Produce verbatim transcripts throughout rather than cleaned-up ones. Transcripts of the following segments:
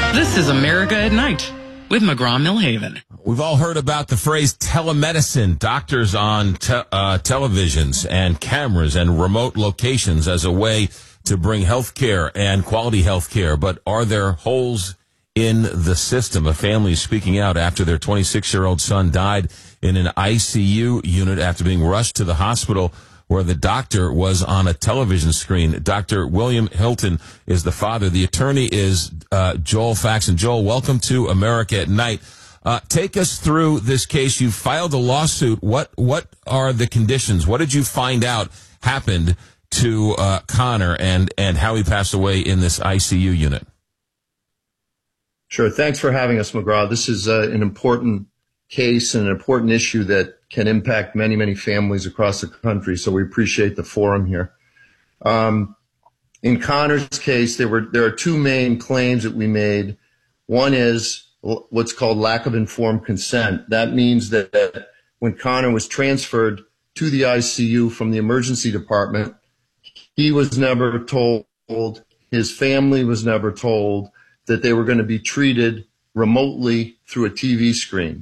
This is America at Night with McGraw-Millhaven. We've all heard about the phrase telemedicine, doctors on te- uh, televisions and cameras and remote locations as a way to bring health care and quality health care. But are there holes in the system? A family is speaking out after their twenty-six-year-old son died in an I C U unit after being rushed to the hospital where the doctor was on a television screen. Doctor William Hilton is the father. The attorney is uh, Joel Faxon. Joel, welcome to America at Night. Uh, take us through this case. You filed a lawsuit. What what are the conditions? What did you find out happened to uh, Connor and, and how he passed away in this I C U unit? Sure. Thanks for having us, McGraw. This is uh, an important case and an important issue that can impact many, many families across the country. So we appreciate the forum here. Um, in Connor's case, there were there are two main claims that we made. One is what's called lack of informed consent. That means that, that when Connor was transferred to the I C U from the emergency department, he was never told, his family was never told that they were going to be treated remotely through a T V screen.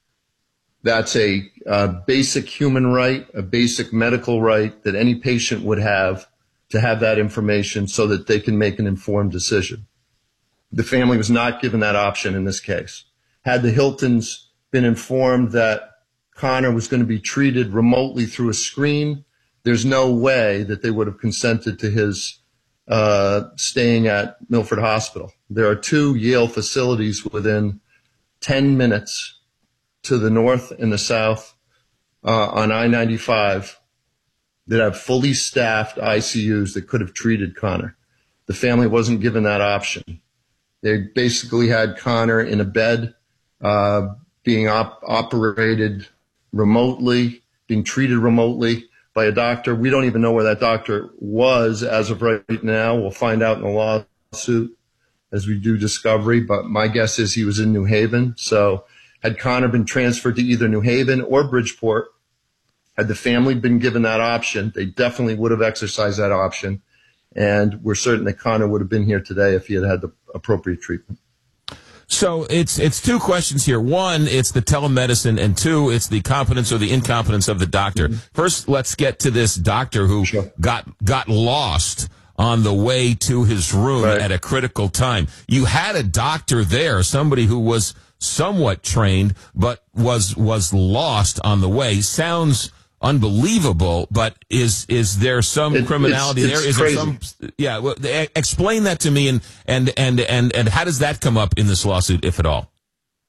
That's a, a basic human right, a basic medical right that any patient would have to have that information so that they can make an informed decision. The family was not given that option in this case. Had the Hiltons been informed that Connor was going to be treated remotely through a screen, there's no way that they would have consented to his uh, staying at Milford Hospital. There are two Yale facilities within ten minutes to the north and the south uh, on I ninety-five that have fully staffed I C Us that could have treated Connor. The family wasn't given that option. They basically had Connor in a bed, uh, being op- operated remotely, being treated remotely by a doctor. We don't even know where that doctor was as of right now. We'll find out in the lawsuit as we do discovery, but my guess is he was in New Haven. So had Connor been transferred to either New Haven or Bridgeport, had the family been given that option, they definitely would have exercised that option. And we're certain that Connor would have been here today if he had had the appropriate treatment. So it's it's two questions here. One, it's the telemedicine, and two, it's the competence or the incompetence of the doctor. Mm-hmm. First, let's get to this doctor who sure. got got lost on the way to his room right. at a critical time. You had a doctor there, somebody who was somewhat trained, but was was lost on the way. Sounds unbelievable, but is is there some it, criminality it's, it's there? Is crazy. there some? Yeah, well, explain that to me, and and and and and how does that come up in this lawsuit, if at all?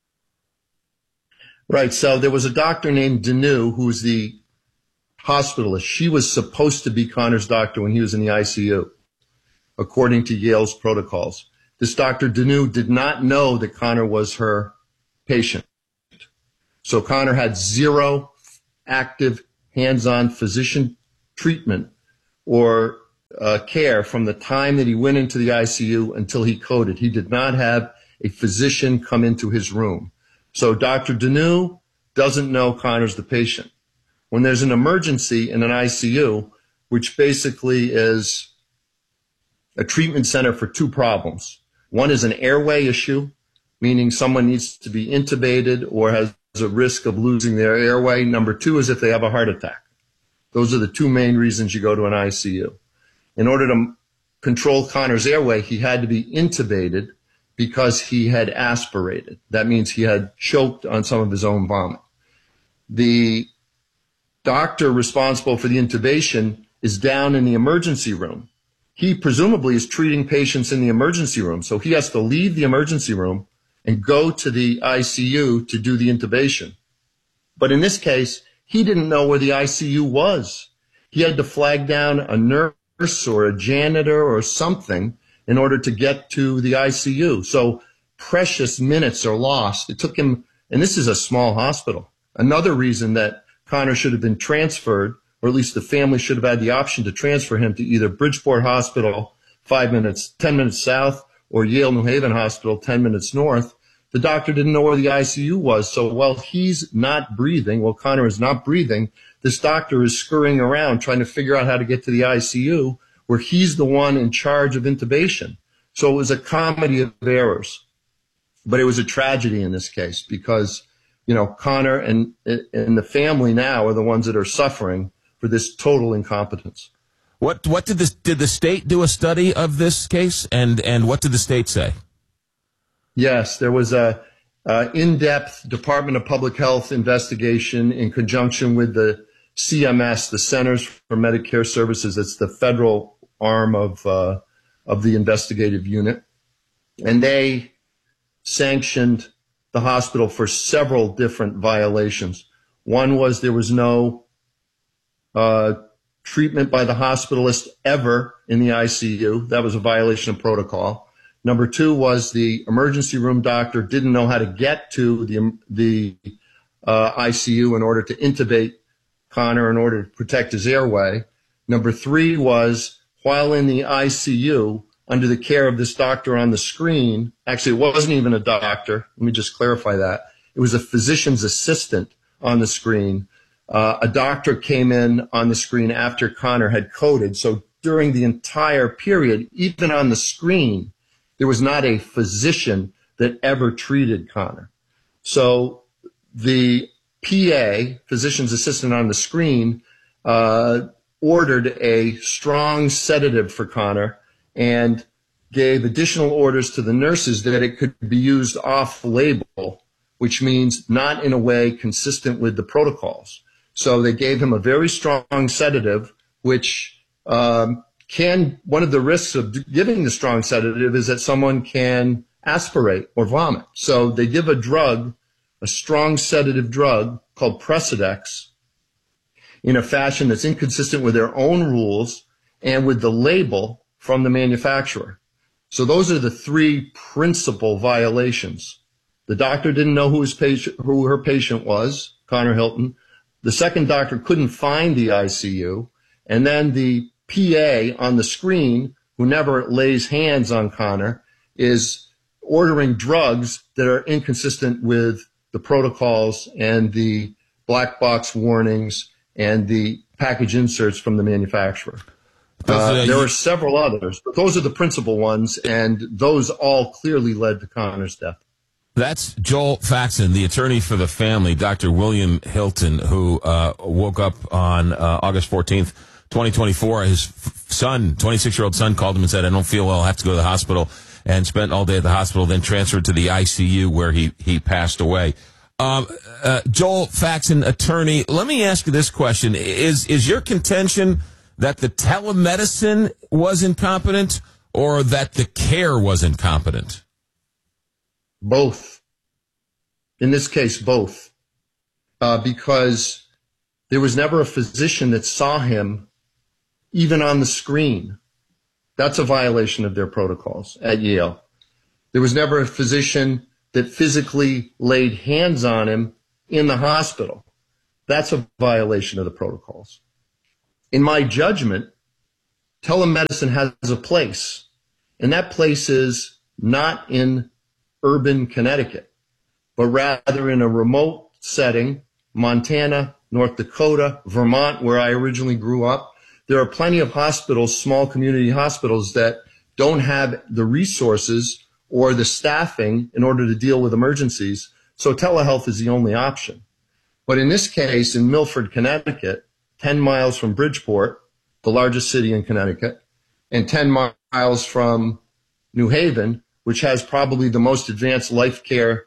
Right. So there was a doctor named Danu who was the hospitalist. She was supposed to be Connor's doctor when he was in the I C U, according to Yale's protocols. This Doctor Danu did not know that Connor was her patient. So Connor had zero active hands-on physician treatment or uh, care from the time that he went into the I C U until he coded. He did not have a physician come into his room. So Doctor Danu doesn't know Connor's the patient. When there's an emergency in an I C U, which basically is a treatment center for two problems. One is an airway issue, meaning someone needs to be intubated or has a risk of losing their airway. Number two is if they have a heart attack. Those are the two main reasons you go to an I C U. In order to control Connor's airway, he had to be intubated because he had aspirated. That means he had choked on some of his own vomit. The doctor responsible for the intubation is down in the emergency room. He presumably is treating patients in the emergency room, so he has to leave the emergency room and go to the I C U to do the intubation. But in this case, he didn't know where the I C U was. He had to flag down a nurse or a janitor or something in order to get to the I C U. So precious minutes are lost. It took him, and this is a small hospital. Another reason that Connor should have been transferred, or at least the family should have had the option to transfer him to either Bridgeport Hospital, five minutes, ten minutes south, or Yale New Haven Hospital, ten minutes north. The doctor didn't know where the I C U was. So while he's not breathing, while Connor is not breathing, this doctor is scurrying around trying to figure out how to get to the I C U where he's the one in charge of intubation. So it was a comedy of errors. But it was a tragedy in this case because, you know, Connor and, and the family now are the ones that are suffering for this total incompetence. What what did this did the state do a study of this case, and and what did the state say? Yes, there was a, a in-depth Department of Public Health investigation in conjunction with the C M S, the Centers for Medicare Services. It's the federal arm of uh, of the investigative unit, and they sanctioned the hospital for several different violations. One was there was no uh, treatment by the hospitalist ever in the I C U. That was a violation of protocol. Number two was the emergency room doctor didn't know how to get to the, the uh, I C U in order to intubate Connor in order to protect his airway. Number three was while in the I C U, under the care of this doctor on the screen, actually it wasn't even a doctor, let me just clarify that. It was a physician's assistant on the screen. Uh, a doctor came in on the screen after Connor had coded. So during the entire period, even on the screen, there was not a physician that ever treated Connor. So the P A, physician's assistant on the screen, uh, ordered a strong sedative for Connor and gave additional orders to the nurses that it could be used off-label, which means not in a way consistent with the protocols. So they gave him a very strong sedative, which um, can, one of the risks of giving the strong sedative is that someone can aspirate or vomit. So they give a drug, a strong sedative drug called Precedex, in a fashion that's inconsistent with their own rules and with the label from the manufacturer. So those are the three principal violations. The doctor didn't know who his patient, who her patient was, Connor Hilton. The second doctor couldn't find the I C U. And then the P A on the screen, who never lays hands on Connor, is ordering drugs that are inconsistent with the protocols and the black box warnings and the package inserts from the manufacturer. Uh, there are several others, but those are the principal ones, and those all clearly led to Connor's death. That's Joel Faxon, the attorney for the family, Doctor William Hilton, who uh, woke up on uh, August fourteenth, twenty twenty-four. His f- son, twenty-six-year-old son, called him and said, I don't feel well, I have to go to the hospital, and spent all day at the hospital, then transferred to the I C U where he, he passed away. Um, uh, Joel Faxon, attorney, let me ask you this question. Is, is your contention that the telemedicine was incompetent or that the care was incompetent? Both. In this case, both. Uh, because there was never a physician that saw him even on the screen. That's a violation of their protocols at Yale. There was never a physician that physically laid hands on him in the hospital. That's a violation of the protocols. In my judgment, telemedicine has a place, and that place is not in urban Connecticut, but rather in a remote setting, Montana, North Dakota, Vermont, where I originally grew up. There are plenty of hospitals, small community hospitals, that don't have the resources or the staffing in order to deal with emergencies, so telehealth is the only option. But in this case, in Milford, Connecticut, ten miles from Bridgeport, the largest city in Connecticut, and ten miles from New Haven, which has probably the most advanced life care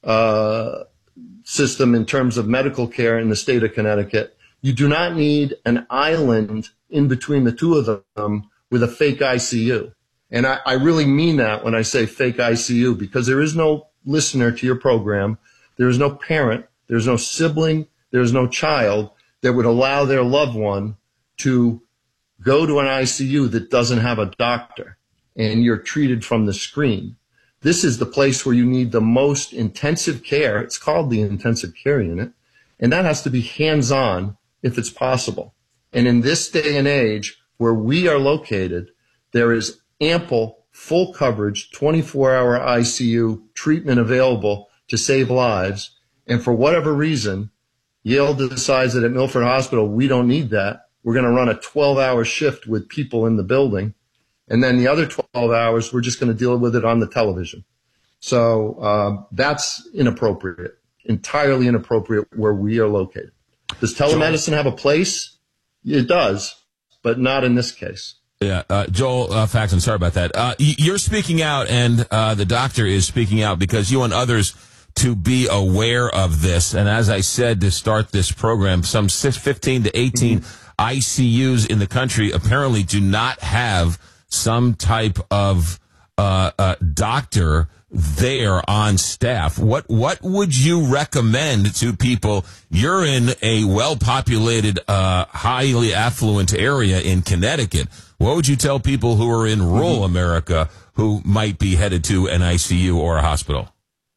uh, system in terms of medical care in the state of Connecticut. You do not need an island in between the two of them with a fake I C U. And I, I really mean that when I say fake I C U, because there is no listener to your program. There is no parent. There's no sibling. There's no child that would allow their loved one to go to an I C U that doesn't have a doctor and you're treated from the screen. This is the place where you need the most intensive care. It's called the intensive care unit, and that has to be hands-on if it's possible. And in this day and age where we are located, there is ample, full coverage, twenty-four hour I C U treatment available to save lives. And for whatever reason, Yale decides that at Milford Hospital, we don't need that. We're going to run a twelve hour shift with people in the building. And then the other twelve hours, we're just going to deal with it on the television. So uh, that's inappropriate, entirely inappropriate where we are located. Does telemedicine have a place? It does, but not in this case. Yeah, uh, Joel uh, Faxon, sorry about that. Uh, you're speaking out, and uh, the doctor is speaking out because you want others to be aware of this. And as I said to start this program, some fifteen to eighteen mm-hmm. I C Us in the country apparently do not have some type of uh, uh, doctor there on staff. What what would you recommend to people? You're in a well-populated, uh, highly affluent area in Connecticut. What would you tell people who are in rural mm-hmm. America who might be headed to an I C U or a hospital?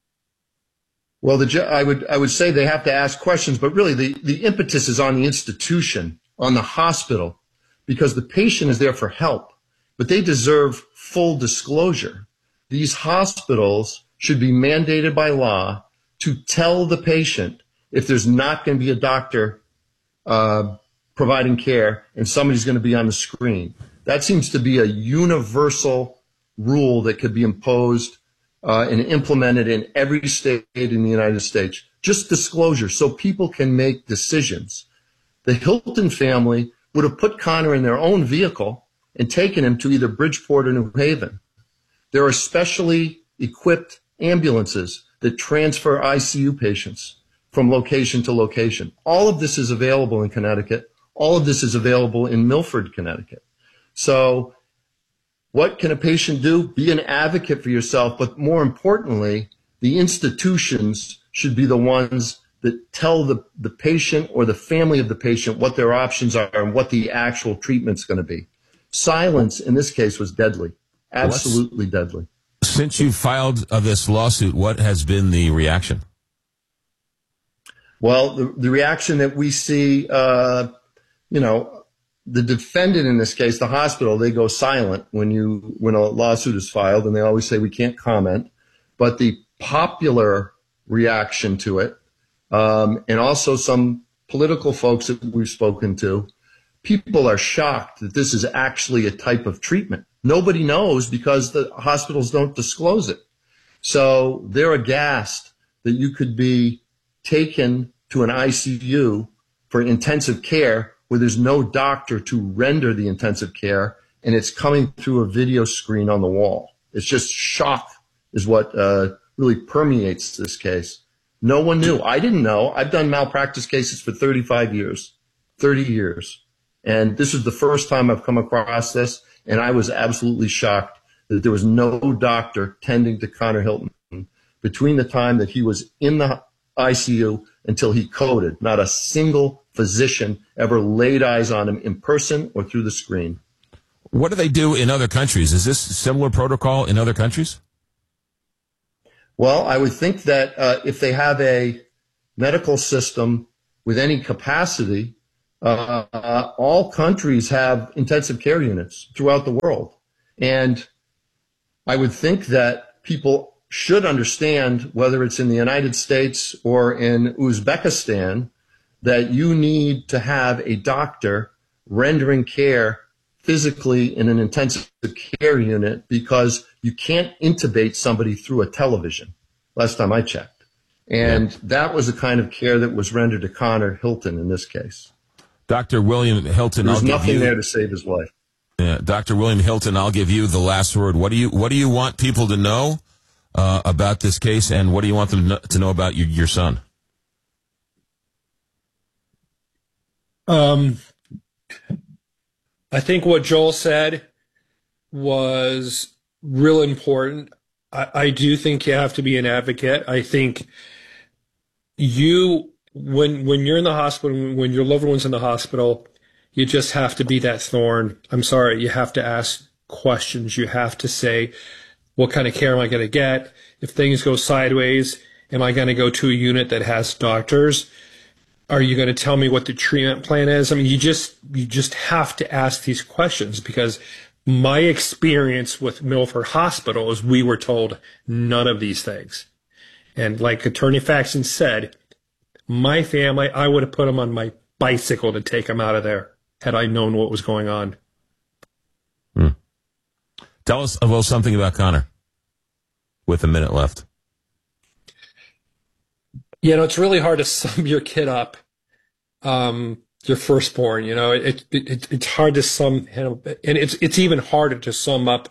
Well, the, I would I would say they have to ask questions, but really the, the impetus is on the institution, on the hospital, because the patient is there for help, but they deserve full disclosure. These hospitals should be mandated by law to tell the patient if there's not going to be a doctor uh, providing care and somebody's going to be on the screen. That seems to be a universal rule that could be imposed uh, and implemented in every state in the United States. Just disclosure so people can make decisions. The Hilton family would have put Connor in their own vehicle and taken him to either Bridgeport or New Haven. There are specially equipped ambulances that transfer I C U patients from location to location. All of this is available in Connecticut. All of this is available in Milford, Connecticut. So what can a patient do? Be an advocate for yourself, but more importantly, the institutions should be the ones that tell the, the patient or the family of the patient what their options are and what the actual treatment's going to be. Silence in this case was deadly. Absolutely What's, deadly. Since you filed uh, this lawsuit, what has been the reaction? Well, the, the reaction that we see, uh, you know, the defendant in this case, the hospital, they go silent when you when a lawsuit is filed, and they always say we can't comment. But the popular reaction to it, um, and also some political folks that we've spoken to, people are shocked that this is actually a type of treatment. Nobody knows because the hospitals don't disclose it. So they're aghast that you could be taken to an I C U for intensive care where there's no doctor to render the intensive care, and it's coming through a video screen on the wall. It's just shock is what uh, really permeates this case. No one knew. I didn't know. I've done malpractice cases for thirty-five years, thirty years. And this is the first time I've come across this, and I was absolutely shocked that there was no doctor tending to Connor Hilton between the time that he was in the I C U until he coded. Not a single physician ever laid eyes on him in person or through the screen. What do they do in other countries? Is this similar protocol in other countries? Well, I would think that uh, if they have a medical system with any capacity, uh, uh, all countries have intensive care units throughout the world. And I would think that people should understand, whether it's in the United States or in Uzbekistan, that you need to have a doctor rendering care physically in an intensive care unit because you can't intubate somebody through a television, last time I checked. And yeah. that was the kind of care that was rendered to Connor Hilton in this case. Doctor William Hilton, There's I'll give nothing you, there to save his life. Yeah, Doctor William Hilton, I'll give you the last word. What do you What do you want people to know uh, about this case, and what do you want them to know about your, your son? Um, I think what Joel said was real important. I, I do think you have to be an advocate. I think you, when when you're in the hospital, when your loved one's in the hospital, you just have to be that thorn. I'm sorry, you have to ask questions. You have to say, what kind of care am I going to get? If things go sideways, am I going to go to a unit that has doctors? Are you going to tell me what the treatment plan is? I mean, you just you just have to ask these questions, because my experience with Milford Hospital is we were told none of these things. And like Attorney Faxon said, my family, I would have put them on my bicycle to take them out of there had I known what was going on. Hmm. Tell us a little something about Connor. with a minute left? You know, it's really hard to sum your kid up, um, your firstborn. You know, it, it, it it's hard to sum, you know, and it's it's even harder to sum up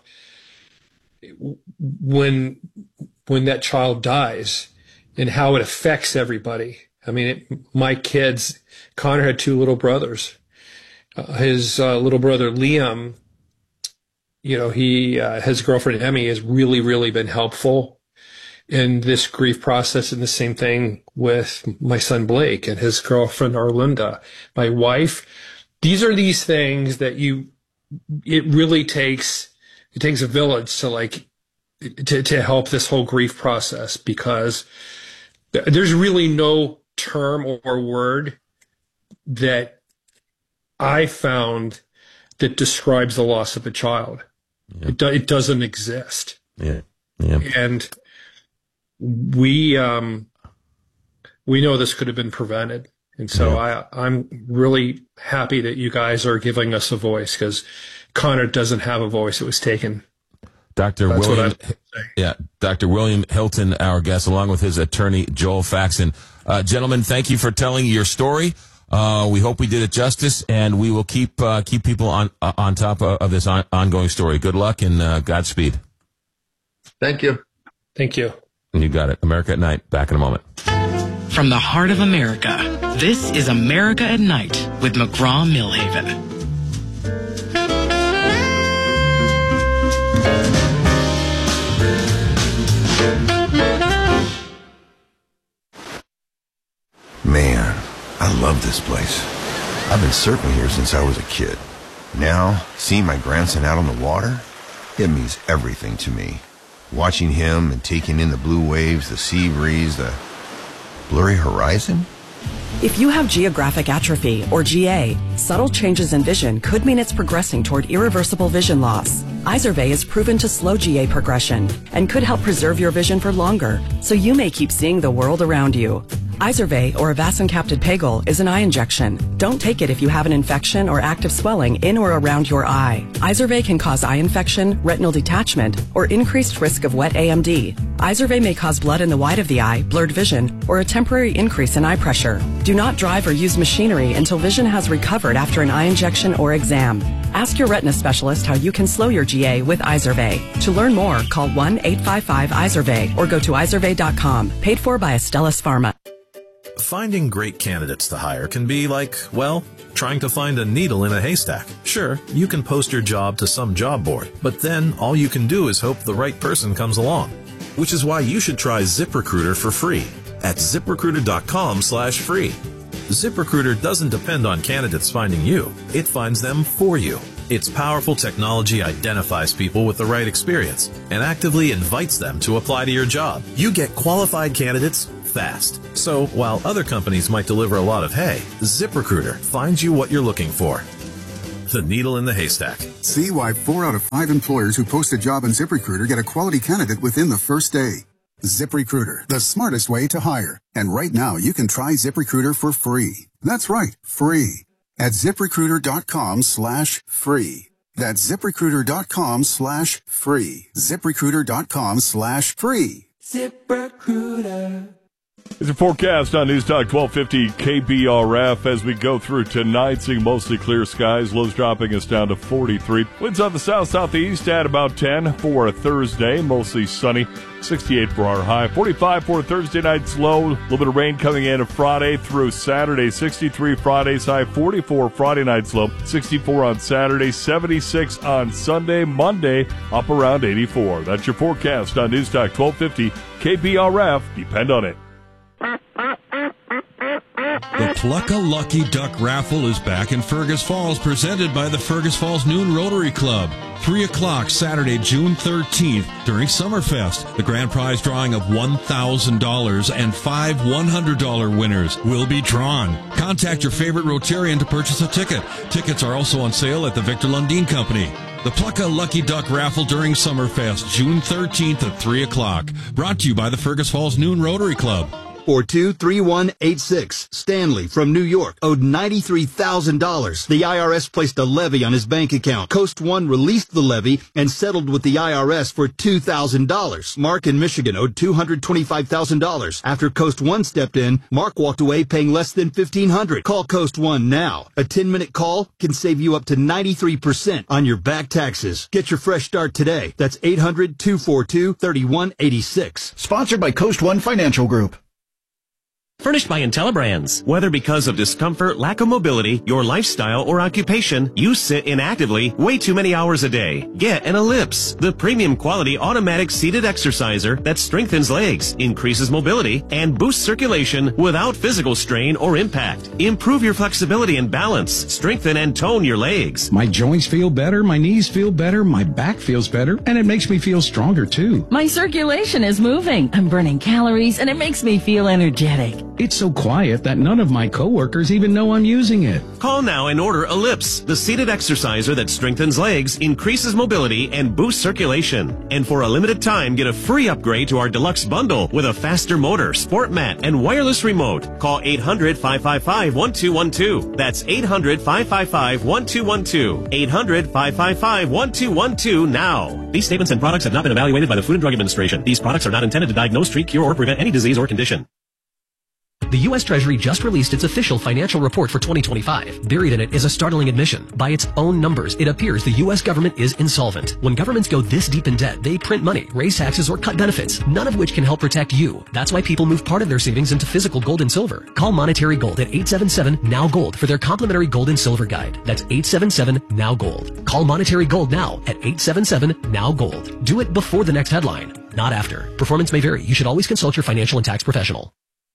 when when that child dies and how it affects everybody. I mean, it, my kids, Connor had two little brothers. Uh, his uh, little brother Liam, you know, he uh, his girlfriend Emmy has really, really been helpful in this grief process, and the same thing with my son Blake and his girlfriend Arlinda, my wife. These are these things that you, it really takes, it takes a village to like, to, to help this whole grief process, because there's really no term or word that I found that describes the loss of a child. Yeah. It, do, it doesn't exist. Yeah. Yeah. And we, um, we know this could have been prevented. And so yeah. I, I'm really happy that you guys are giving us a voice, because Connor doesn't have a voice. It was taken. Doctor That's William, yeah, Doctor William Hilton, our guest, along with his attorney, Joel Faxon. Uh, gentlemen, thank you for telling your story. Uh, we hope we did it justice, and we will keep, uh, keep people on, uh, on top of, of this on, ongoing story. Good luck and, uh, Godspeed. Thank you. Thank you. You got it. America at Night. Back in a moment. From the heart of America, this is America at Night with McGraw-Milhaven. Man, I love this place. I've been surfing here since I was a kid. Now, seeing my grandson out on the water, it means everything to me. Watching him and taking in the blue waves, the sea breeze, the blurry horizon. If you have geographic atrophy, or G A, subtle changes in vision could mean it's progressing toward irreversible vision loss. Izervay is proven to slow G A progression and could help preserve your vision for longer, so you may keep seeing the world around you. Izervay, or avacincaptad pegol, is an eye injection. Don't take it if you have an infection or active swelling in or around your eye. Izervay can cause eye infection, retinal detachment, or increased risk of wet A M D. Izervay may cause blood in the white of the eye, blurred vision, or a temporary increase in eye pressure. Do not drive or use machinery until vision has recovered after an eye injection or exam. Ask your retina specialist how you can slow your G A with Izervay. To learn more, call one eight five five Izervay or go to izervay dot com. Paid for by Astellas Pharma. Finding great candidates to hire can be like, well, trying to find a needle in a haystack. Sure, you can post your job to some job board, but then all you can do is hope the right person comes along. Which is why you should try ZipRecruiter for free at ziprecruiter dot com slash free. ZipRecruiter doesn't depend on candidates finding you. It finds them for you. Its powerful technology identifies people with the right experience and actively invites them to apply to your job. You get qualified candidates fast. So while other companies might deliver a lot of hay, ZipRecruiter finds you what you're looking for. The needle in the haystack. See why four out of five employers who post a job on ZipRecruiter get a quality candidate within the first day. ZipRecruiter, the smartest way to hire. And right now, you can try ZipRecruiter for free. That's right, free. At ziprecruiter dot com slash free. That's ziprecruiter dot com slash free. ziprecruiter dot com slash free. ZipRecruiter. It's a forecast on News Talk twelve fifty K B R F as we go through tonight, seeing mostly clear skies. Lows dropping us down to forty-three. Winds out the south-southeast at about ten for a Thursday. Mostly sunny. sixty-eight for our high. forty-five for Thursday night's low. A little bit of rain coming in Friday through Saturday. sixty-three Friday's high. forty-four Friday night's low. sixty-four on Saturday. seventy-six on Sunday. Monday up around eighty-four. That's your forecast on News Talk twelve fifty K B R F. Depend on it. The Pluck a Lucky Duck Raffle is back in Fergus Falls, presented by the Fergus Falls Noon Rotary Club. three o'clock Saturday, June thirteenth, during Summerfest. The grand prize drawing of one thousand dollars and five one hundred dollars winners will be drawn. Contact your favorite Rotarian to purchase a ticket. Tickets are also on sale at the Victor Lundin Company. The Pluck a Lucky Duck Raffle during Summerfest, June thirteenth at three o'clock. Brought to you by the Fergus Falls Noon Rotary Club. four two, three one eight six. Stanley from New York owed ninety-three thousand dollars. The I R S placed a levy on his bank account. Coast One released the levy and settled with the I R S for two thousand dollars. Mark in Michigan owed two hundred twenty-five thousand dollars. After Coast One stepped in, Mark walked away paying less than fifteen hundred dollars. Call Coast One now. A ten-minute call can save you up to ninety-three percent on your back taxes. Get your fresh start today. That's eight hundred, two four two, three one eight six. Sponsored by Coast One Financial Group. Furnished by IntelliBrands. Whether because of discomfort, lack of mobility, your lifestyle, or occupation, you sit inactively way too many hours a day. Get an Ellipse, the premium quality automatic seated exerciser that strengthens legs, increases mobility, and boosts circulation without physical strain or impact. Improve your flexibility and balance. Strengthen and tone your legs. My joints feel better, my knees feel better, my back feels better, and it makes me feel stronger too. My circulation is moving. I'm burning calories, and it makes me feel energetic. It's so quiet that none of my coworkers even know I'm using it. Call now and order Ellipse, the seated exerciser that strengthens legs, increases mobility, and boosts circulation. And for a limited time, get a free upgrade to our deluxe bundle with a faster motor, sport mat, and wireless remote. Call eight hundred, five five five, one two one two. That's eight hundred, five five five, one two one two. eight hundred, five five five, one two one two now. These statements and products have not been evaluated by the Food and Drug Administration. These products are not intended to diagnose, treat, cure, or prevent any disease or condition. The U S Treasury just released its official financial report for twenty twenty-five. Buried in it is a startling admission. By its own numbers, it appears the U S government is insolvent. When governments go this deep in debt, they print money, raise taxes, or cut benefits, none of which can help protect you. That's why people move part of their savings into physical gold and silver. Call Monetary Gold at eight seven seven, N O W Gold for their complimentary gold and silver guide. That's eight seven seven, N O W Gold. Call Monetary Gold now at eight seven seven, N O W Gold. Do it before the next headline, not after. Performance may vary. You should always consult your financial and tax professional.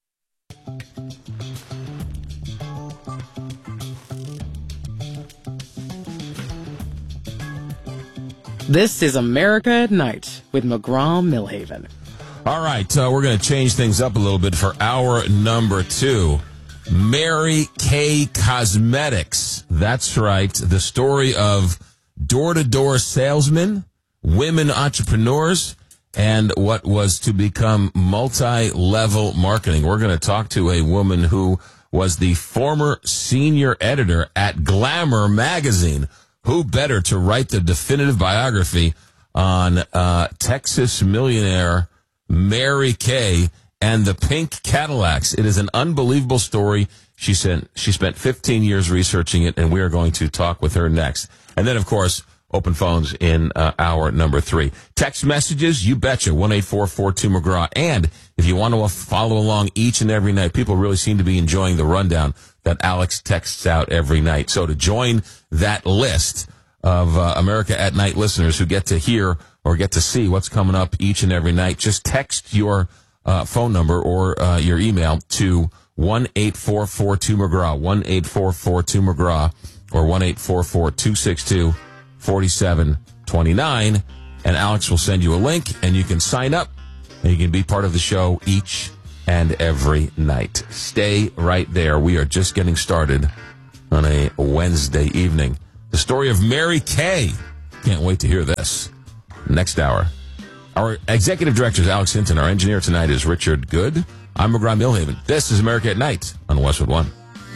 This is America at Night with McGraw-Millhaven. All right, uh, we're going to change things up a little bit for hour number two. Mary Kay Cosmetics. That's right. The story of door-to-door salesmen, women entrepreneurs, and what was to become multi-level marketing. We're going to talk to a woman who was the former senior editor at Glamour magazine. Who better to write the definitive biography on uh, Texas millionaire Mary Kay and the pink Cadillacs? It is an unbelievable story. She sent, she spent fifteen years researching it, and we are going to talk with her next. And then, of course, open phones in uh, hour number three. Text messages, you betcha, one eight four four two McGraw. And if you want to follow along each and every night, people really seem to be enjoying the rundown that Alex texts out every night. So to join that list of uh, America at Night listeners who get to hear or get to see what's coming up each and every night, just text your uh, phone number or uh, your email to one eight four four two McGraw, one eight four four two McGraw, or one eight four four two six two four seven two nine, and Alex will send you a link, and you can sign up, and you can be part of the show each and every night. Stay right there. We are just getting started on a Wednesday evening. The story of Mary Kay. Can't wait to hear this. Next hour. Our executive director is Alex Hinton. Our engineer tonight is Richard Good. I'm McGraw-Millhaven. This is America at Night on Westwood One.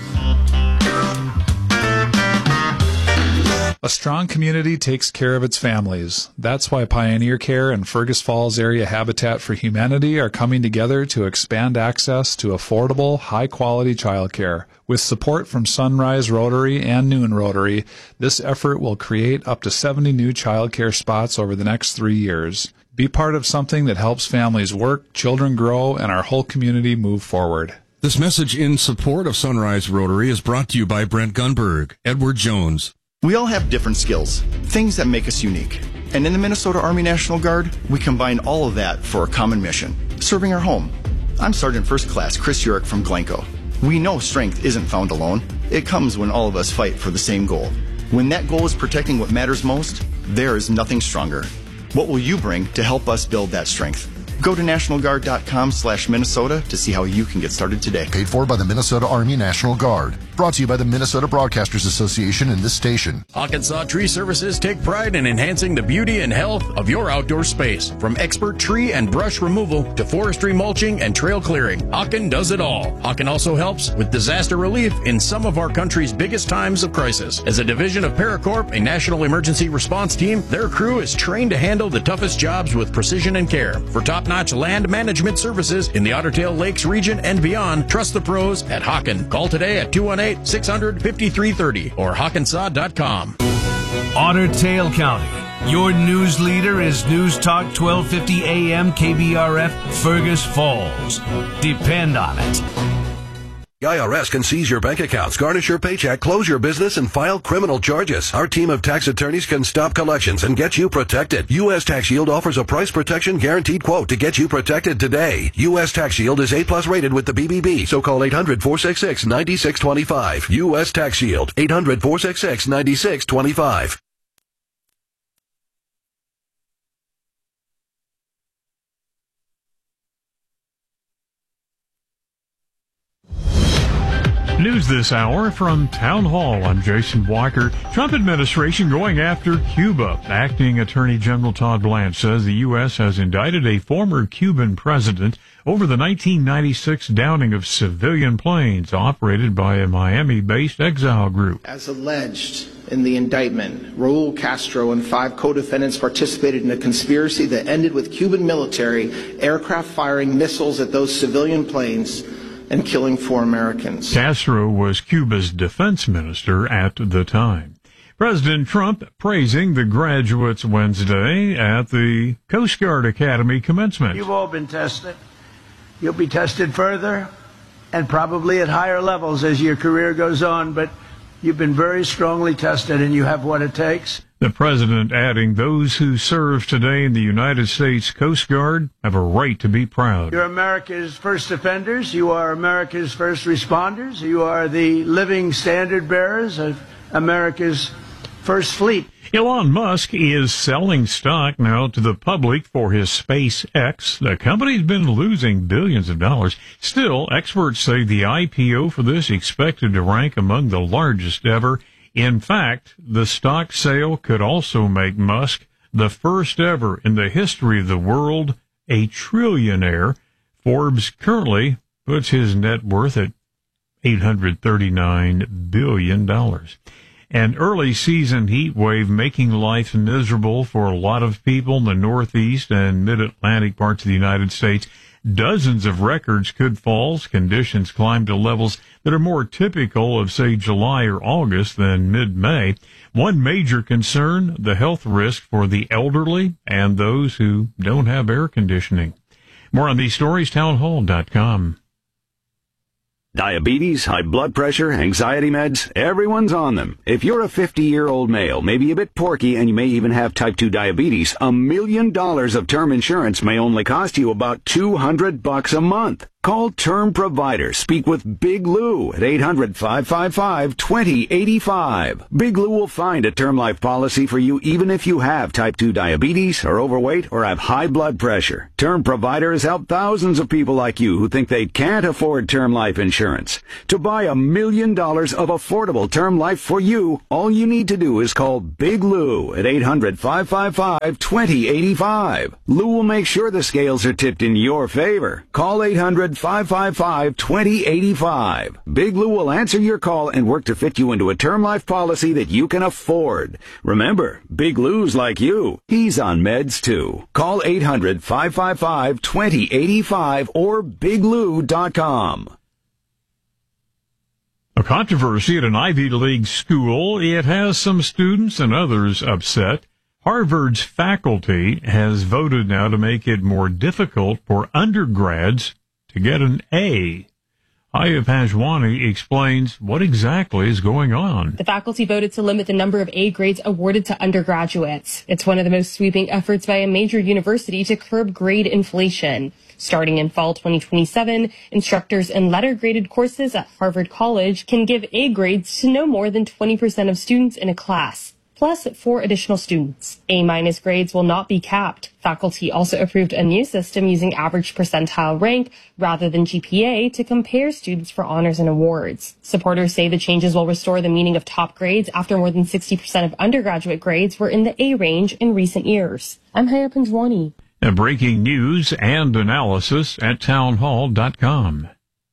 A strong community takes care of its families. That's why Pioneer Care and Fergus Falls Area Habitat for Humanity are coming together to expand access to affordable, high-quality childcare. With support from Sunrise Rotary and Noon Rotary, this effort will create up to seventy new childcare spots over the next three years. Be part of something that helps families work, children grow, and our whole community move forward. This message in support of Sunrise Rotary is brought to you by Brent Gunberg, Edward Jones. We all have different skills, things that make us unique. And in the Minnesota Army National Guard, we combine all of that for a common mission, serving our home. I'm Sergeant First Class Chris Urich from Glencoe. We know strength isn't found alone. It comes when all of us fight for the same goal. When that goal is protecting what matters most, there is nothing stronger. What will you bring to help us build that strength? Go to nationalguard.com slash Minnesota to see how you can get started today. Paid for by the Minnesota Army National Guard. Brought to you by the Minnesota Broadcasters Association and this station. Hawkinsaw Tree Services take pride in enhancing the beauty and health of your outdoor space. From expert tree and brush removal to forestry mulching and trail clearing, Hawken does it all. Hawken also helps with disaster relief in some of our country's biggest times of crisis. As a division of Paracorp, a national emergency response team, their crew is trained to handle the toughest jobs with precision and care. For top-notch land management services in the Otter Tail Lakes region and beyond, trust the pros at Hawken. Call today at two one eight, six hundred, fifty-three thirty or hawkensaw dot com. Otter Tail County. Your news leader is News Talk twelve fifty A M K B R F Fergus Falls. Depend on it. The I R S can seize your bank accounts, garnish your paycheck, close your business, and file criminal charges. Our team of tax attorneys can stop collections and get you protected. U S Tax Shield offers a price protection guaranteed quote to get you protected today. U S Tax Shield is A plus rated with the B B B, so call eight hundred, four six six, nine six two five. U S Tax Shield, eight hundred, four six six, nine six two five. News this hour from Town Hall. I'm Jason Walker. Trump administration going after Cuba. Acting Attorney General Todd Blanche says the U S has indicted a former Cuban president over the nineteen ninety-six downing of civilian planes operated by a Miami-based exile group. As alleged in the indictment, Raul Castro and five co-defendants participated in a conspiracy that ended with Cuban military aircraft firing missiles at those civilian planes and killing four Americans. Castro was Cuba's defense minister at the time. President Trump praising the graduates Wednesday at the Coast Guard Academy commencement. You've all been tested. You'll be tested further and probably at higher levels as your career goes on, but you've been very strongly tested and you have what it takes. The president adding those who serve today in the United States Coast Guard have a right to be proud. You're America's first defenders. You are America's first responders. You are the living standard bearers of America's first fleet. Elon Musk is selling stock now to the public for his SpaceX. The company's been losing billions of dollars. Still, experts say the I P O for this expected to rank among the largest ever. In fact, the stock sale could also make Musk the first ever in the history of the world a trillionaire. Forbes currently puts his net worth at eight hundred thirty-nine billion dollars. An early season heat wave making life miserable for a lot of people in the Northeast and mid-Atlantic parts of the United States. Dozens of records could fall as conditions climb to levels that are more typical of, say, July or August than mid-May. One major concern, the health risk for the elderly and those who don't have air conditioning. More on these stories, town hall dot com. Diabetes, high blood pressure, anxiety meds, everyone's on them. If you're a fifty-year-old male, maybe a bit porky, and you may even have type two diabetes, a million dollars of term insurance may only cost you about two hundred bucks a month. Call Term Provider. Speak with Big Lou at eight hundred, five five five, two zero eight five. Big Lou will find a term life policy for you even if you have type two diabetes, are overweight, or have high blood pressure. Term Provider has helped thousands of people like you who think they can't afford term life insurance. To buy a million dollars of affordable term life for you, all you need to do is call Big Lou at eight hundred, five five five, two zero eight five. Lou will make sure the scales are tipped in your favor. Call eight hundred, five five five, two zero eight five. Big Lou will answer your call and work to fit you into a term life policy that you can afford. Remember, Big Lou's like you. He's on meds too. Call eight hundred, five five five, two zero eight five or big lou dot com. A controversy at an Ivy League school. It has some students and others upset. Harvard's faculty has voted now to make it more difficult for undergrads to get an A. Aya Pajwani explains what exactly is going on. The faculty voted to limit the number of A grades awarded to undergraduates. It's one of the most sweeping efforts by a major university to curb grade inflation. Starting in fall twenty twenty-seven, instructors in letter-graded courses at Harvard College can give A grades to no more than twenty percent of students in a class. plus four additional students. A-minus grades will not be capped. Faculty also approved a new system using average percentile rank rather than G P A to compare students for honors and awards. Supporters say the changes will restore the meaning of top grades after more than sixty percent of undergraduate grades were in the A range in recent years. I'm Haya Panjwani. And breaking news and analysis at townhall dot com.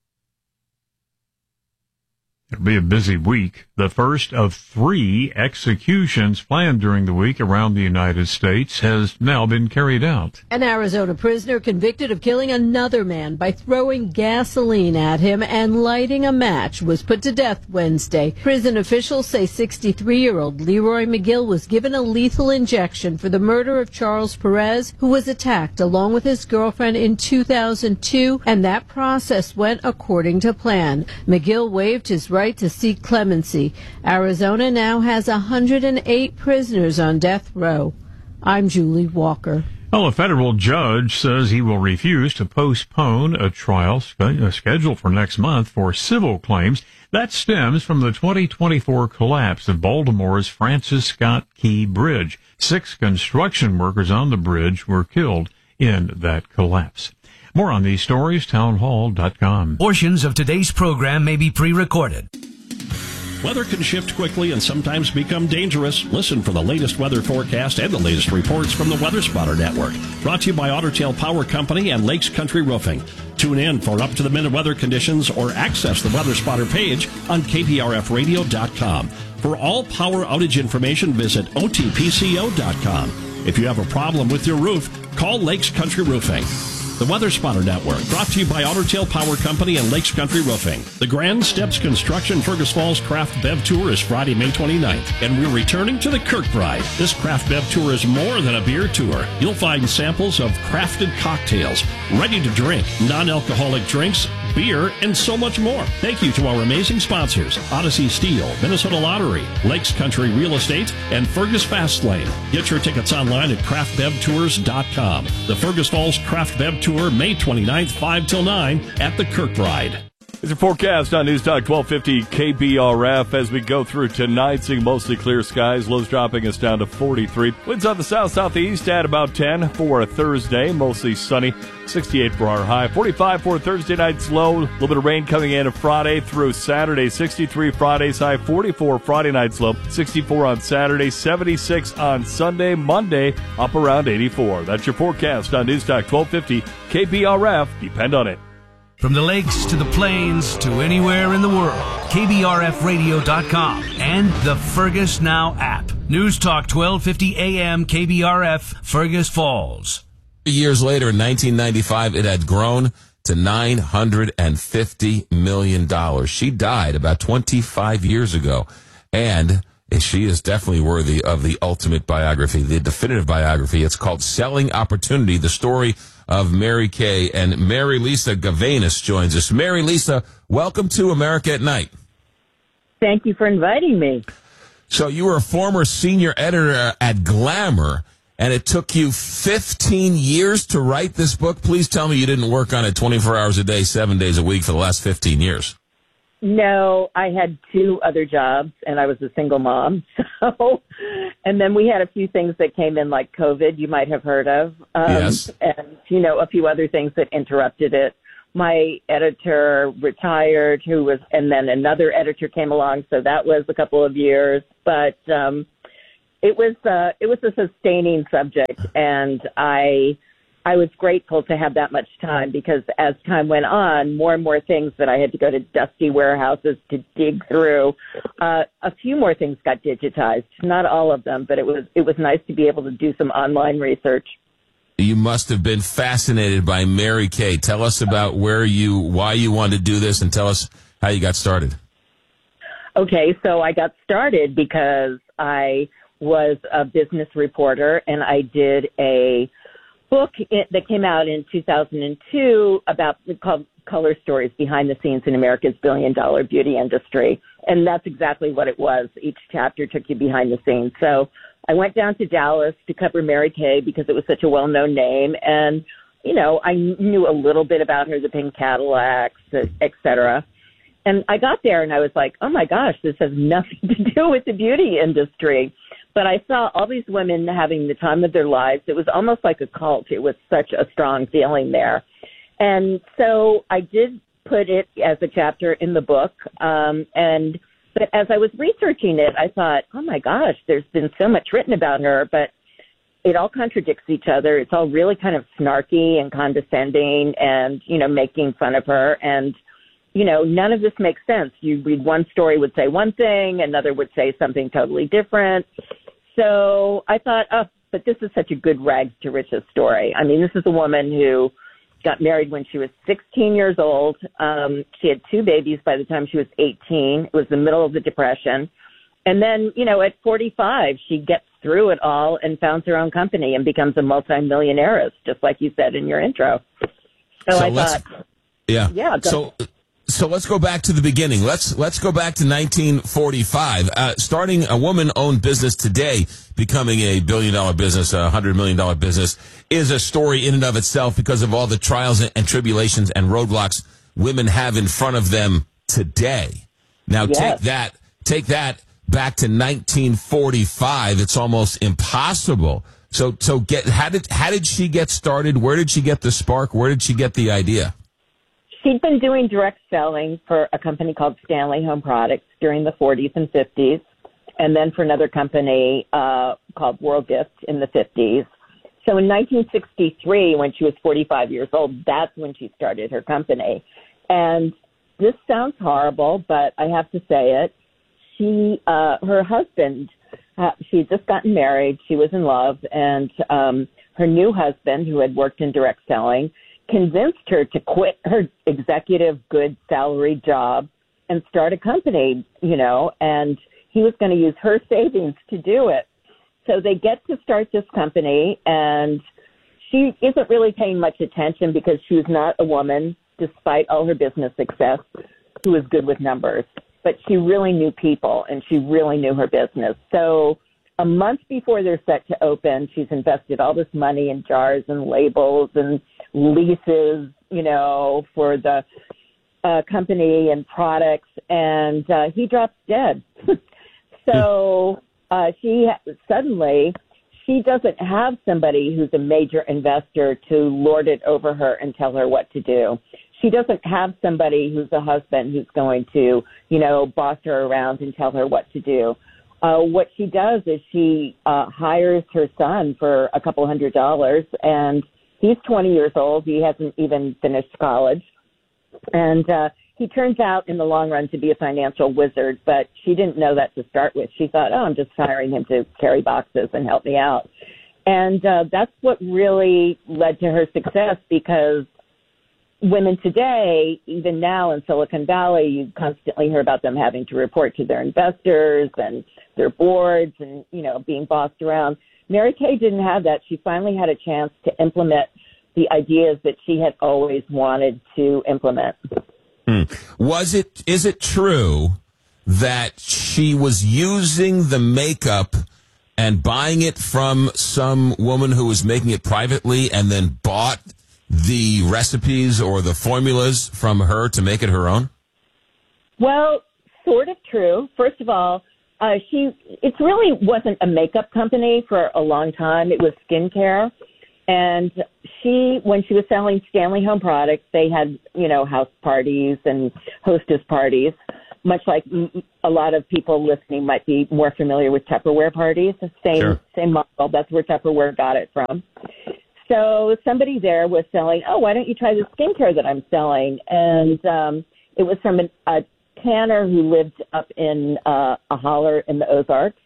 It'll be a busy week. The first of three executions planned during the week around the United States has now been carried out. An Arizona prisoner convicted of killing another man by throwing gasoline at him and lighting a match was put to death Wednesday. Prison officials say sixty-three-year-old Leroy McGill was given a lethal injection for the murder of Charles Perez, who was attacked along with his girlfriend in two thousand two, and that process went according to plan. McGill waived his right to seek clemency. Arizona now has one hundred eight prisoners on death row. I'm Julie Walker. Well, a federal judge says he will refuse to postpone a trial spe- scheduled for next month for civil claims that stems from the twenty twenty-four collapse of Baltimore's Francis Scott Key Bridge. Six construction workers on the bridge were killed in that collapse. More on these stories, townhall dot com. Portions of today's program may be pre-recorded. Weather can shift quickly and sometimes become dangerous. Listen for the latest weather forecast and the latest reports from the Weather Spotter Network. Brought to you by Otter Tail Power Company and Lakes Country Roofing. Tune in for up-to-the-minute weather conditions or access the Weather Spotter page on K P R F radio dot com. For all power outage information, visit O T P C O dot com. If you have a problem with your roof, call Lakes Country Roofing. The Weather Spotter Network, brought to you by Otter Tail Power Company and Lakes Country Roofing. The Grand Steps Construction Fergus Falls Craft Bev Tour is Friday, May twenty-ninth, and we're returning to the Kirkbride. This Craft Bev Tour is more than a beer tour. You'll find samples of crafted cocktails, ready to drink, non-alcoholic drinks, beer, and so much more. Thank you to our amazing sponsors, Odyssey Steel, Minnesota Lottery, Lakes Country Real Estate, and Fergus Fast Lane. Get your tickets online at craft bev tours dot com. The Fergus Falls Craft Bev Tour, May twenty-ninth, five till nine at the Kirkbride. It's a forecast on News Talk twelve fifty K B R F as we go through tonight, seeing mostly clear skies. Lows dropping us down to forty-three. Winds on the south-southeast at about ten for a Thursday. Mostly sunny. sixty-eight for our high. forty-five for Thursday night's low. A little bit of rain coming in Friday through Saturday. sixty-three Friday's high. forty-four Friday night's low. sixty-four on Saturday. seventy-six on Sunday. Monday up around eighty-four. That's your forecast on News Talk twelve fifty K B R F. Depend on it. From the lakes to the plains to anywhere in the world, K B R F radio dot com and the Fergus Now app. News Talk twelve fifty A M K B R F, Fergus Falls. Years later, in nineteen ninety-five, it had grown to nine hundred fifty million dollars. She died about twenty-five years ago, and she is definitely worthy of the ultimate biography, the definitive biography. It's called Selling Opportunity, the story of Mary Kay, and Mary Lisa Gavanis joins us. Mary Lisa, welcome to America at Night. Thank you for inviting me. So you were a former senior editor at Glamour, and it took you fifteen years to write this book. Please tell me you didn't work on it twenty-four hours a day, seven days a week for the last fifteen years. No, I had two other jobs, and I was a single mom. So, and then we had a few things that came in, like COVID, you might have heard of. Um, yes. And, you know, a few other things that interrupted it. My editor retired, who was, and then another editor came along, so that was a couple of years. But um, it was uh, it was a sustaining subject, and I. I was grateful to have that much time because as time went on, more and more things that I had to go to dusty warehouses to dig through. Uh, a few more things got digitized, not all of them, but it was it was nice to be able to do some online research. You must have been fascinated by Mary Kay. Tell us about where you, why you wanted to do this, and tell us how you got started. Okay, so I got started because I was a business reporter, and I did a book that came out in two thousand two about called Color Stories Behind the Scenes in America's Billion Dollar Beauty Industry. And that's exactly what it was. Each chapter took you behind the scenes. So I went down to Dallas to cover Mary Kay because it was such a well-known name. And, you know, I knew a little bit about her, the pink Cadillacs, et cetera. And I got there and I was like, oh, my gosh, this has nothing to do with the beauty industry. But I saw all these women having the time of their lives. It was almost like a cult. It was such a strong feeling there. And so I did put it as a chapter in the book. Um, and but as I was researching it, I thought, oh, my gosh, there's been so much written about her, but it all contradicts each other. It's all really kind of snarky and condescending and, you know, making fun of her. And, you know, none of this makes sense. You read one story would say one thing, another would say something totally different. So I thought, oh, but this is such a good rags to riches story. I mean, this is a woman who got married when she was sixteen years old. Um, she had two babies by the time she was eighteen. It was the middle of the Depression. And then, you know, at forty-five, she gets through it all and founds her own company and becomes a multimillionaire, just like you said in your intro. So, So I let's- thought, Yeah. yeah, go So, so let's go back to the beginning. Let's let's go back to nineteen forty-five. Uh, starting a woman-owned business today, becoming a billion-dollar business, a hundred million dollar business, is a story in and of itself because of all the trials and, and tribulations and roadblocks women have in front of them today. Now, Yes. take that, take that back to nineteen forty-five. It's almost impossible. So, so get how did how did she get started? Where did she get the spark? Where did she get the idea? she'd been doing direct selling for a company called Stanley Home Products during the forties and fifties, and then for another company uh, called World Gift in the fifties. So in nineteen sixty-three, when she was forty-five years old, that's when she started her company. And this sounds horrible, but I have to say it. She, uh, her husband, uh, she had just gotten married. She was in love, and um, her new husband, who had worked in direct selling, convinced her to quit her executive good salary job and start a company, you know, and he was going to use her savings to do it. So they get to start this company, and she isn't really paying much attention because she was not a woman, despite all her business success, who was good with numbers. But she really knew people, and she really knew her business. So a month before they're set to open, she's invested all this money in jars and labels and leases, you know, for the uh, company and products, and uh, he drops dead. So uh, she suddenly, she doesn't have somebody who's a major investor to lord it over her and tell her what to do. She doesn't have somebody who's a husband who's going to, you know, boss her around and tell her what to do. Uh, what she does is she uh, hires her son for a couple hundred dollars, and he's twenty years old. He hasn't even finished college. And uh, he turns out in the long run to be a financial wizard, but she didn't know that to start with. She thought, oh, I'm just hiring him to carry boxes and help me out. And uh, that's what really led to her success, because women today, even now in Silicon Valley, you constantly hear about them having to report to their investors and their boards and, you know, being bossed around. Mary Kay didn't have that. She finally had a chance to implement the ideas that she had always wanted to implement. Hmm. Was it, is it true that she was using the makeup and buying it from some woman who was making it privately and then bought the recipes or the formulas from her to make it her own? Well, sort of true. First of all, uh, she, it really wasn't a makeup company for a long time. It was skincare. And she, when she was selling Stanley Home Products, they had, you know, house parties and hostess parties, much like a lot of people listening might be more familiar with Tupperware parties. The same, Sure. same model. That's where Tupperware got it from. So somebody there was selling, oh, why don't you try the skincare that I'm selling? And um, it was from an, a tanner who lived up in uh, a holler in the Ozarks.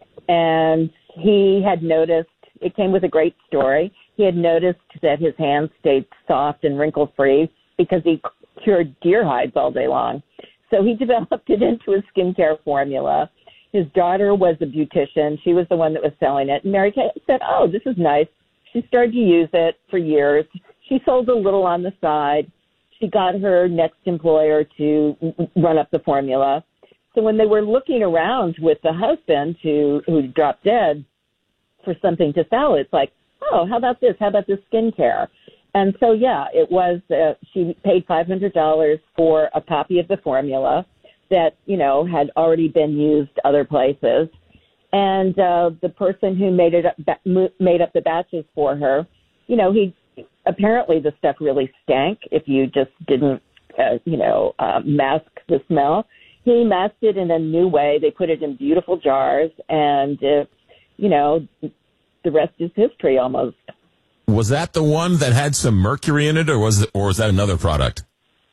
And he had noticed, it came with a great story. He had noticed that his hands stayed soft and wrinkle-free because he cured deer hides all day long. So he developed it into a skincare formula. His daughter was a beautician. She was the one that was selling it. And Mary Kay said, oh, this is nice. She started to use it for years. She sold a little on the side. She got her next employer to run up the formula. So when they were looking around with the husband who, who dropped dead for something to sell, it's like, oh, how about this? How about this skincare? And so, yeah, it was, uh, she paid five hundred dollars for a copy of the formula that, you know, had already been used other places. And uh, the person who made it up, made up the batches for her, you know, he apparently the stuff really stank if you just didn't, uh, you know, uh, mask the smell. He masked it in a new way. They put it in beautiful jars, and uh, you know, the rest is history almost. Was that the one that had some mercury in it, or was it, or was that another product?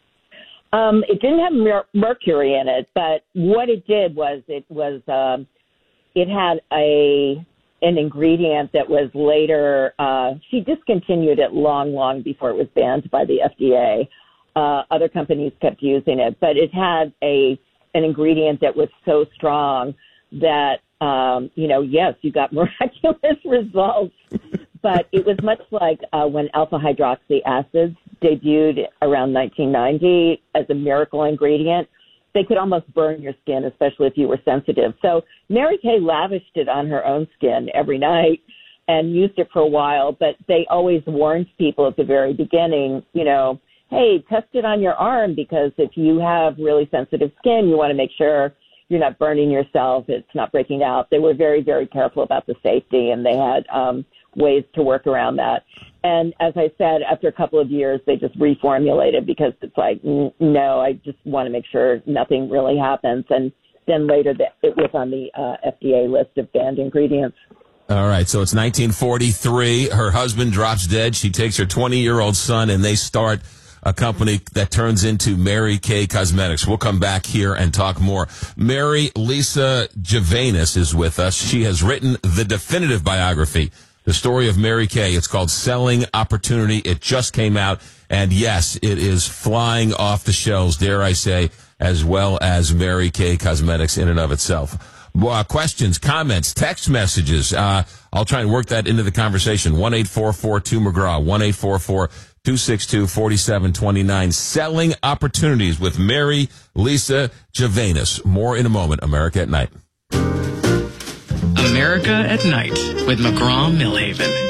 Um, it didn't have mer- mercury in it, but what it did was it was um, it had a an ingredient that was later uh, she discontinued it long, long before it was banned by the F D A. Uh, other companies kept using it, but it had a an ingredient that was so strong that um, you know, yes, you got miraculous results. But it was much like uh, when alpha hydroxy acids debuted around nineteen ninety as a miracle ingredient. They could almost burn your skin, especially if you were sensitive. So Mary Kay lavished it on her own skin every night and used it for a while, but they always warned people at the very beginning, you know, hey, test it on your arm, because if you have really sensitive skin, you want to make sure you're not burning yourself, it's not breaking out. They were very, very careful about the safety, and they had um, ways to work around that. And as I said, after a couple of years, they just reformulated because it's like, n- no, I just want to make sure nothing really happens. And then later the, it was on the uh, F D A list of banned ingredients. All right, so it's nineteen forty-three. Her husband drops dead. She takes her twenty-year-old son, and they start a company that turns into Mary Kay Cosmetics. We'll come back here and talk more. Mary Lisa Javanis is with us. She has written the definitive biography, the story of Mary Kay. It's called Selling Opportunity. It just came out, and yes, it is flying off the shelves, dare I say, as well as Mary Kay Cosmetics in and of itself. Uh, questions, comments, text messages. Uh, I'll try and work that into the conversation. one eight four four two McGraw, one eight four four two six two four seven two nine. Selling Opportunities with Mary Lisa Javanis. More in a moment. America at Night. America at Night with McGraw Millhaven.